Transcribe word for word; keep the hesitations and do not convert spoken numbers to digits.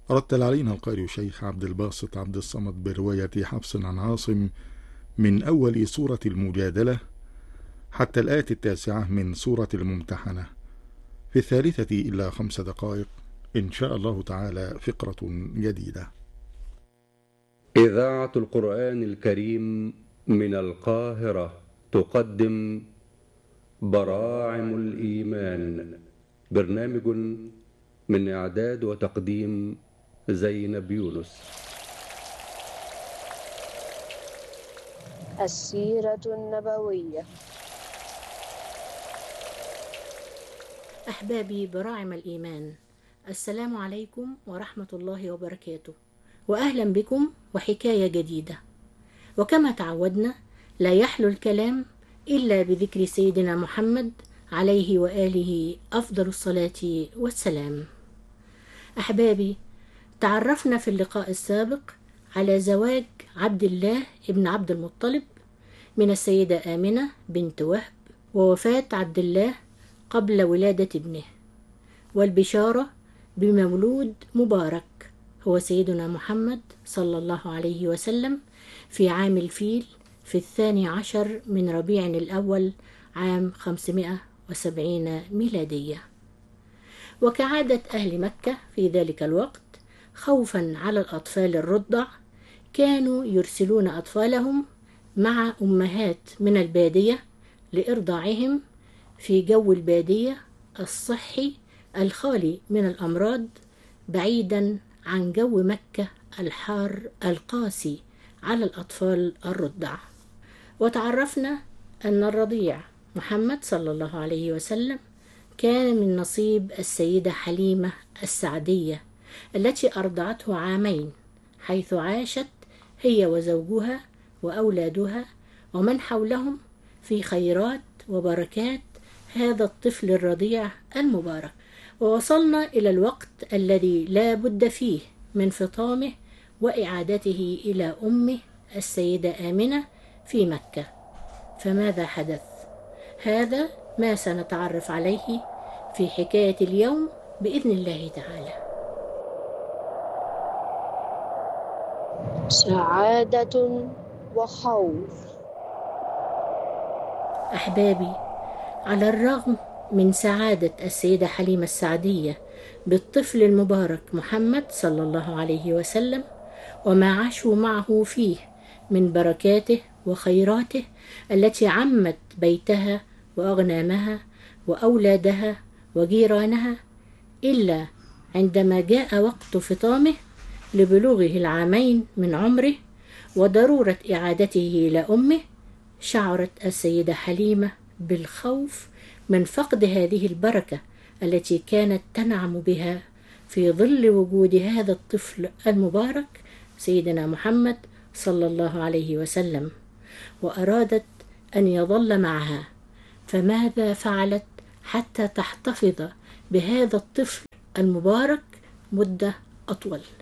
رتل علينا القارئ شيخ عبد الباسط عبد الصمد برواية حفص عن عاصم من أول سورة المجادلة حتى الآية التاسعة من سورة الممتحنة، في الثالثة إلا خمس دقائق إن شاء الله تعالى فقرة جديدة. إذاعة القرآن الكريم من القاهرة تقدم براعم الإيمان، برنامج من إعداد وتقديم زينب يونس. السيرة النبوية. أحبابي براعم الإيمان، السلام عليكم ورحمة الله وبركاته، وأهلا بكم وحكاية جديدة. وكما تعودنا لا يحلو الكلام إلا بذكر سيدنا محمد عليه وآله أفضل الصلاة والسلام. أحبابي، تعرفنا في اللقاء السابق على زواج عبد الله ابن عبد المطلب من السيدة آمنة بنت وهب، ووفاة عبد الله قبل ولادة ابنه، والبشارة بمولود مبارك هو سيدنا محمد صلى الله عليه وسلم في عام الفيل في الثاني عشر من ربيع الأول عام خمسمائة وسبعين ميلادية. وكعادة أهل مكة في ذلك الوقت، خوفا على الأطفال الرضع، كانوا يرسلون أطفالهم مع أمهات من البادية لإرضاعهم في جو البادية الصحي الخالي من الأمراض، بعيدا عن جو مكة الحار القاسي على الأطفال الرضع. وتعرفنا أن الرضيع محمد صلى الله عليه وسلم كان من نصيب السيدة حليمة السعدية التي أرضعته عامين، حيث عاشت هي وزوجها وأولادها ومن حولهم في خيرات وبركات هذا الطفل الرضيع المبارك. ووصلنا إلى الوقت الذي لا بد فيه من فطامه وإعادته إلى أمه السيدة آمنة في مكة. فماذا حدث؟ هذا ما سنتعرف عليه في حكاية اليوم بإذن الله تعالى. سعادة وخوف. أحبابي، على الرغم من سعادة السيدة حليمة السعدية بالطفل المبارك محمد صلى الله عليه وسلم وما عاشوا معه فيه من بركاته وخيراته التي عمت بيتها وأغنامها وأولادها وجيرانها، إلا عندما جاء وقت فطامه لبلوغه العامين من عمره وضرورة إعادته إلى أمه، شعرت السيدة حليمة بالخوف من فقد هذه البركة التي كانت تنعم بها في ظل وجود هذا الطفل المبارك سيدنا محمد صلى الله عليه وسلم، وأرادت أن يظل معها. فماذا فعلت حتى تحتفظ بهذا الطفل المبارك مدة أطول؟